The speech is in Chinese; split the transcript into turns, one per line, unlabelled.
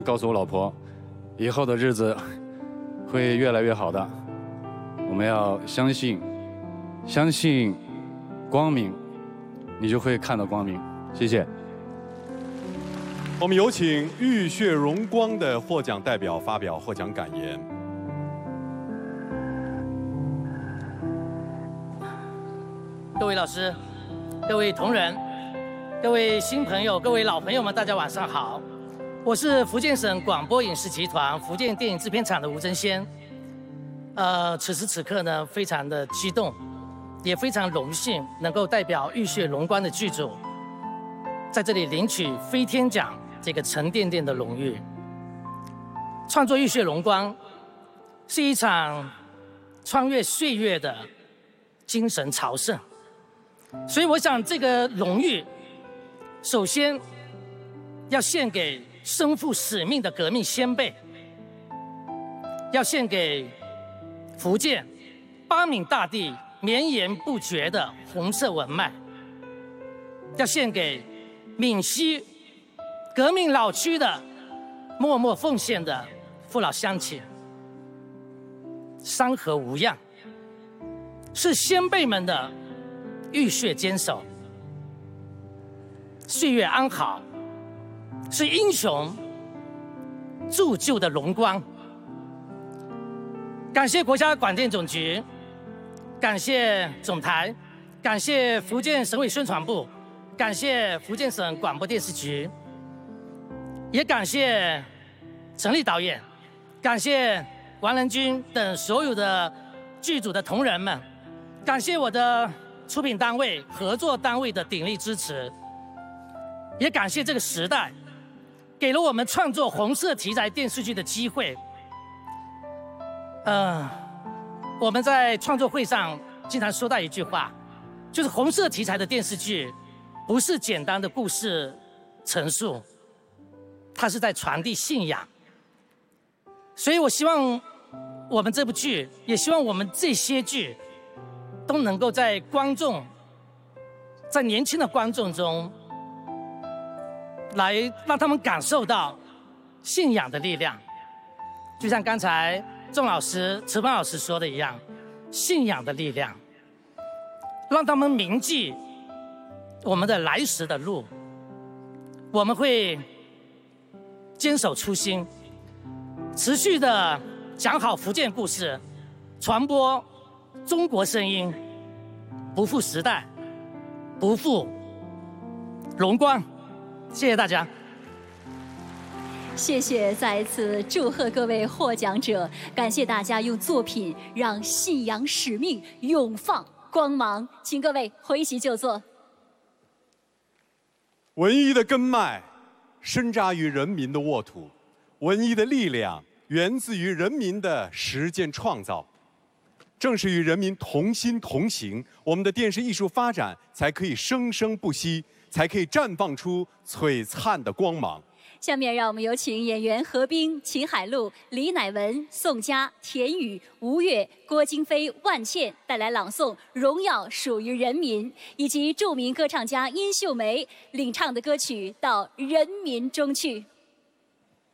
告诉我老婆，以后的日子会越来越好的。我们要相信光明，你就会看到光明。谢谢。
我们有请浴血荣光的获奖代表发表获奖感言。
各位老师，各位同仁，各位新朋友，各位老朋友们，大家晚上好。我是福建省广播影视集团福建电影制片厂的吴真先。此时此刻呢，非常的激动，也非常荣幸能够代表浴血荣光的剧组，在这里领取飞天奖这个沉甸甸的荣誉。创作浴血荣光是一场穿越岁月的精神朝圣。所以我想这个荣誉，首先要献给身负使命的革命先辈，要献给福建八闽大地绵延不绝的红色文脉，要献给闽西革命老区的默默奉献的父老乡亲。山河无恙，是先辈们的浴血坚守，岁月安好，是英雄铸就的荣光。感谢国家广电总局，感谢总台，感谢福建省委宣传部，感谢福建省广播电视局，也感谢陈立导演，感谢王仁君等所有的剧组的同仁们，感谢我的出品单位、合作单位的鼎力支持，也感谢这个时代给了我们创作红色题材电视剧的机会。我们在创作会上经常说到一句话，就是红色题材的电视剧不是简单的故事陈述，它是在传递信仰。所以我希望我们这部剧，也希望我们这些剧都能够在年轻的观众中，来让他们感受到信仰的力量。就像刚才仲老师、池邦老师说的一样，信仰的力量，让他们铭记我们的来时的路。我们会坚守初心，持续的讲好福建故事，传播中国声音，不负时代，不负荣光。谢谢大家。
谢谢，再一次祝贺各位获奖者，感谢大家用作品让信仰使命永放光芒，请各位回席就坐。
文艺的根脉深扎于人民的沃土，文艺的力量源自于人民的实践创造。正是与人民同心同行，我们的电视艺术发展才可以生生不息，才可以绽放出璀璨的光芒。
下面让我们有请演员何冰、秦海璐、李乃文、宋佳、田雨、吴越、郭京飞、万茜带来朗诵《荣耀属于人民》，以及著名歌唱家殷秀梅领唱的歌曲《到人民中去》。